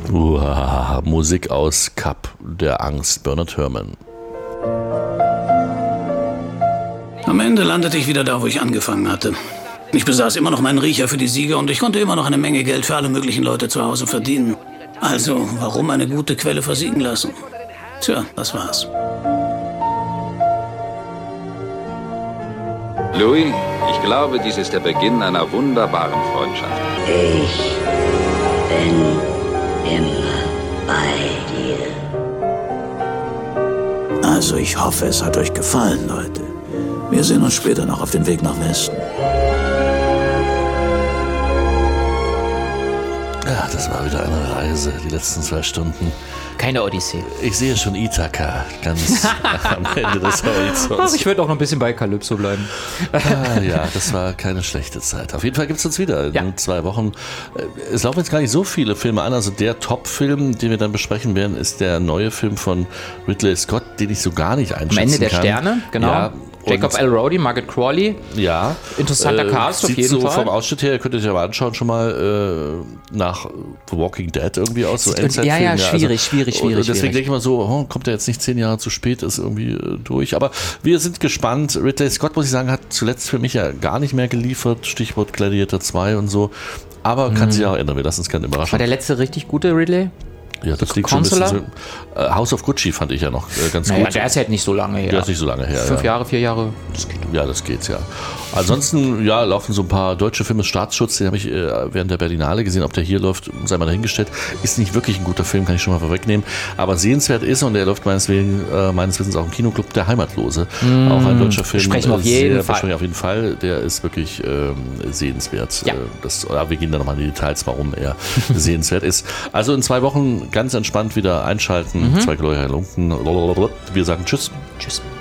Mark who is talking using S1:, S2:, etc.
S1: Musik aus Cup der Angst, Bernard Herrmann.
S2: Am Ende landete ich wieder da, wo ich angefangen hatte. Ich besaß immer noch meinen Riecher für die Siege und ich konnte immer noch eine Menge Geld für alle möglichen Leute zu Hause verdienen. Also, warum eine gute Quelle versiegen lassen? Tja, das war's.
S3: Louis, ich glaube, dies ist der Beginn einer wunderbaren Freundschaft.
S4: Ich bin immer bei dir.
S2: Also, ich hoffe, es hat euch gefallen, Leute. Wir sehen uns später noch auf dem Weg nach Westen.
S1: Ja, das war wieder eine Reise, die letzten 2 Stunden.
S5: Keine Odyssee.
S1: Ich sehe schon Ithaka ganz am Ende des Horizonts.
S5: Ich würde auch noch ein bisschen bei Calypso bleiben.
S1: Ja, das war keine schlechte Zeit. Auf jeden Fall gibt es uns wieder in 2 Wochen. Es laufen jetzt gar nicht so viele Filme an. Also der Top-Film, den wir dann besprechen werden, ist der neue Film von Ridley Scott, den ich so gar nicht einschätzen kann.
S5: Am Ende der Sterne, genau. Ja, Jacob Elordi, Margaret Crawley.
S1: Ja.
S5: Interessanter Cast auf jeden Fall.
S1: Vom Ausschnitt her, könnt ihr euch aber anschauen, schon mal nach The Walking Dead irgendwie aus. So
S5: ja, schwierig.
S1: Und deswegen denke ich mal so, kommt er jetzt nicht 10 Jahre zu spät, ist irgendwie durch. Aber wir sind gespannt. Ridley Scott, muss ich sagen, hat zuletzt für mich ja gar nicht mehr geliefert. Stichwort Gladiator 2 und so. Aber kann sich auch ändern. Wir lassen uns gerne überraschen.
S5: War der letzte richtig gute Ridley?
S1: Ja, das liegt schon ein bisschen so. House of Gucci fand ich ja noch ganz gut.
S5: Ja, der ist halt nicht so lange her.
S1: Der ist nicht so lange her.
S5: 5 Jahre, 4 Jahre,
S1: das geht. Ja, das geht's, ja. Ansonsten, laufen so ein paar deutsche Filme. Staatsschutz, den habe ich während der Berlinale gesehen. Ob der hier läuft, sei mal dahingestellt. Ist nicht wirklich ein guter Film, kann ich schon mal vorwegnehmen. Aber sehenswert ist, und der läuft meines Wissens auch im Kinoclub, Der Heimatlose. Auch ein deutscher Film.
S5: Besprechen wir auf jeden Fall.
S1: Der ist wirklich sehenswert.
S5: Ja.
S1: Wir gehen da nochmal in die Details, warum er sehenswert ist. Also in 2 Wochen ganz entspannt wieder einschalten. 2 glorreiche Lumpen. Wir sagen Tschüss.
S5: Tschüss.